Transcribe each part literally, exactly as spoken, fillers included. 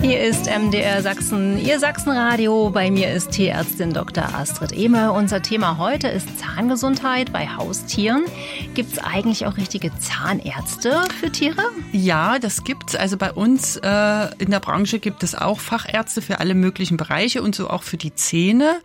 Hier ist M D R Sachsen, Ihr Sachsenradio. Bei mir ist Tierärztin Doktor Astrid Ehme. Unser Thema heute ist Zahngesundheit bei Haustieren. Gibt es eigentlich auch richtige Zahnärzte für Tiere? Ja, das gibt's. Also bei uns äh, in der Branche gibt es auch Fachärzte für alle möglichen Bereiche und so auch für die Zähne.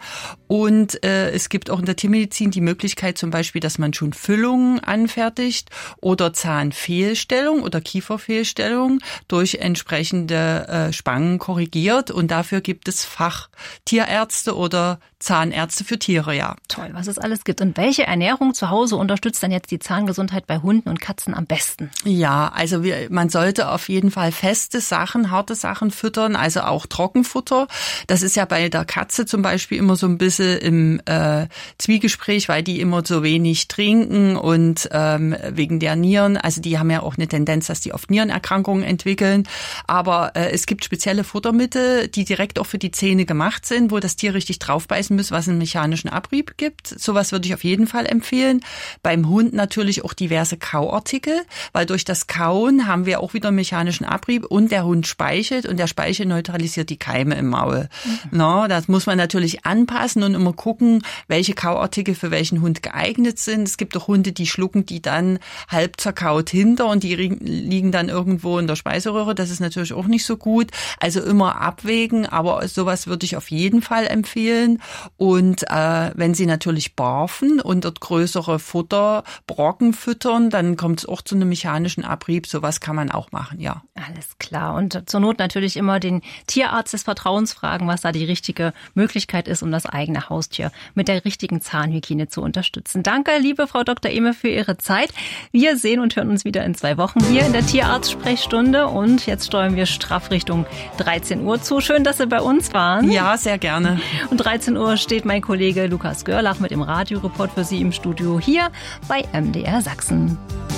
Und äh, es gibt auch in der Tiermedizin die Möglichkeit zum Beispiel, dass man schon Füllungen anfertigt oder Zahnfehlstellung oder Kieferfehlstellung durch entsprechende äh, Spangen korrigiert. Und dafür gibt es Fachtierärzte oder Zahnärzte für Tiere, ja. Toll, was es alles gibt. Und welche Ernährung zu Hause unterstützt dann jetzt die Zahngesundheit bei Hunden und Katzen am besten? Ja, also wir, man sollte auf jeden Fall feste Sachen, harte Sachen füttern, also auch Trockenfutter. Das ist ja bei der Katze zum Beispiel immer so ein bisschen im äh, Zwiegespräch, weil die immer so wenig trinken und ähm, wegen der Nieren, also die haben ja auch eine Tendenz, dass die oft Nierenerkrankungen entwickeln. Aber äh, es gibt spezielle Futtermittel, die direkt auch für die Zähne gemacht sind, wo das Tier richtig draufbeißen muss, was einen mechanischen Abrieb gibt. Sowas würde ich auf jeden Fall empfehlen. Beim Hund natürlich auch diverse Kauartikel, weil durch das Kauen haben wir auch wieder einen mechanischen Abrieb und der Hund speichelt und der Speichel neutralisiert die Keime im Maul. Mhm. Na, das muss man natürlich anpassen und immer gucken, welche Kauartikel für welchen Hund geeignet sind. Es gibt auch Hunde, die schlucken die dann halb zerkaut hinter und die liegen dann irgendwo in der Speiseröhre. Das ist natürlich auch nicht so gut. Also immer abwägen, aber sowas würde ich auf jeden Fall empfehlen. Und äh, wenn sie natürlich barfen und dort größere Futterbrocken füttern, dann kommt es auch zu einem mechanischen Abrieb. Sowas kann man auch machen, ja. Alles klar. Und zur Not natürlich immer den Tierarzt des Vertrauens fragen, was da die richtige Möglichkeit ist, um das eigene Haustier mit der richtigen Zahnhygiene zu unterstützen. Danke, liebe Frau Doktor Ehme, für Ihre Zeit. Wir sehen und hören uns wieder in zwei Wochen hier in der Tierarzt-Sprechstunde. Und jetzt steuern wir straff Richtung dreizehn Uhr zu. Schön, dass Sie bei uns waren. Ja, sehr gerne. Und dreizehn Uhr steht mein Kollege Lukas Görlach mit dem Radioreport für Sie im Studio hier bei M D R Sachsen.